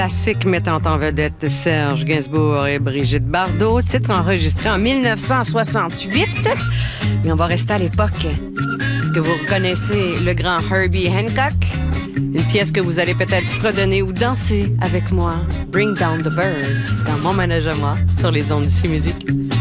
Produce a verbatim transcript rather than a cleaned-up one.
Classique mettant en vedette Serge Gainsbourg et Brigitte Bardot, titre enregistré en dix-neuf cent soixante-huit. Mais on va rester à l'époque. Est-ce que vous reconnaissez le grand Herbie Hancock? Une pièce que vous allez peut-être fredonner ou danser avec moi. Bring Down the Birds, dans mon manège à moi, sur les ondes d'ici musique.